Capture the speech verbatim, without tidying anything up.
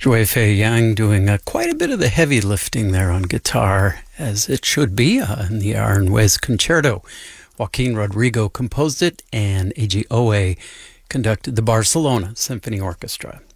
Joy Fei Yang doing uh, quite a bit of the heavy lifting there on guitar, as it should be, uh, in the Aranjuez Concerto. Joaquin Rodrigo composed it, and A G Owe conducted the Barcelona Symphony Orchestra.